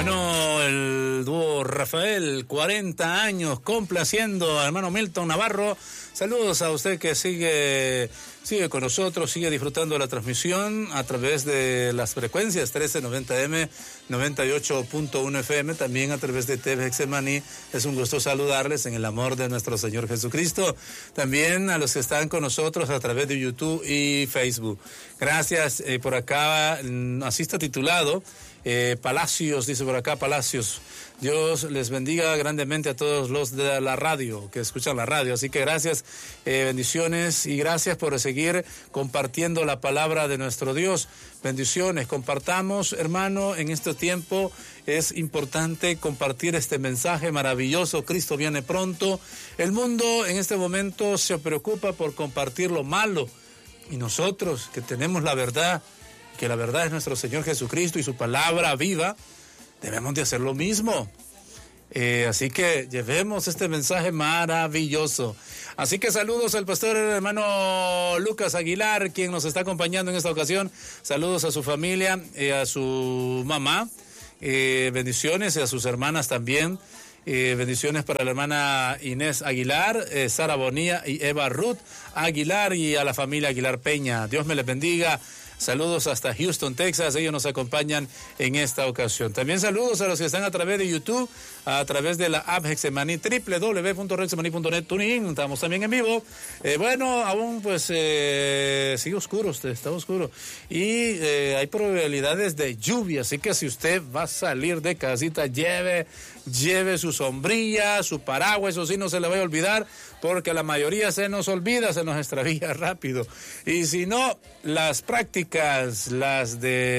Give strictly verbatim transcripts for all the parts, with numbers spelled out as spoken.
Bueno, el dúo Rafael, cuarenta años, complaciendo al hermano Milton Navarro. Saludos a usted que sigue sigue con nosotros, sigue disfrutando de la transmisión a través de las frecuencias trece noventa eme, noventa y ocho punto uno efe eme, también a través de T V Hexemaní. Es un gusto saludarles en el amor de nuestro Señor Jesucristo. También a los que están con nosotros a través de YouTube y Facebook. Gracias, eh, por acá, así está titulado. Eh, Palacios, dice por acá, Palacios. Dios les bendiga grandemente a todos los de la radio, que escuchan la radio. Así que gracias, eh, bendiciones y gracias por seguir compartiendo la palabra de nuestro Dios. Bendiciones, compartamos, hermano, en este tiempo es importante compartir este mensaje maravilloso. Cristo viene pronto. El mundo en este momento se preocupa por compartir lo malo y nosotros que tenemos la verdad, que la verdad es nuestro Señor Jesucristo y su palabra viva, debemos de hacer lo mismo. Eh, así que llevemos este mensaje maravilloso. Así que saludos al pastor hermano Lucas Aguilar, quien nos está acompañando en esta ocasión. Saludos a su familia, eh, a su mamá, eh, bendiciones, y a sus hermanas también. Eh, bendiciones para la hermana Inés Aguilar, eh, Sara Bonilla y Eva Ruth Aguilar, y a la familia Aguilar Peña. Dios me les bendiga. Saludos hasta Houston, Texas. Ellos nos acompañan en esta ocasión. También saludos a los que están a través de YouTube, a través de la app Hexemaní, doble u doble u doble u punto hexemaní punto net, TuneIn. Estamos también en vivo. Eh, bueno, aún pues eh, sigue oscuro, usted está oscuro. Y eh, hay probabilidades de lluvia. Así que si usted va a salir de casita, lleve, lleve su sombrilla, su paraguas. Eso sí, no se le vaya a olvidar, porque la mayoría se nos olvida, se nos extravía rápido. Y si no, las prácticas, las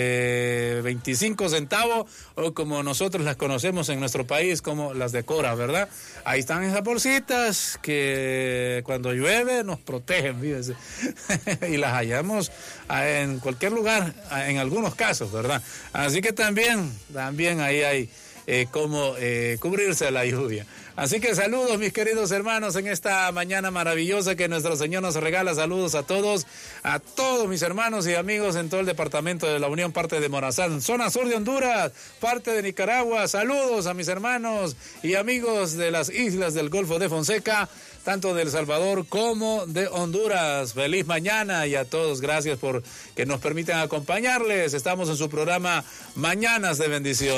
de veinticinco centavos, o como nosotros las conocemos en nuestro país, como las de Cora, ¿verdad? Ahí están esas bolsitas que cuando llueve nos protegen, fíjense. Y las hallamos en cualquier lugar, en algunos casos, ¿verdad? Así que también, también ahí hay eh, cómo eh, cubrirse de la lluvia. Así que saludos, mis queridos hermanos, en esta mañana maravillosa que nuestro Señor nos regala. Saludos a todos, a todos mis hermanos y amigos en todo el departamento de la Unión, parte de Morazán, zona sur de Honduras, parte de Nicaragua. Saludos a mis hermanos y amigos de las islas del Golfo de Fonseca, tanto de El Salvador como de Honduras. Feliz mañana, y a todos gracias por que nos permitan acompañarles. Estamos en su programa Mañanas de Bendición.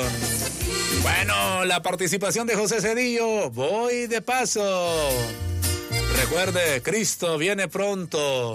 Bueno, la participación de José Cedillo, voy de paso. Recuerde, Cristo viene pronto.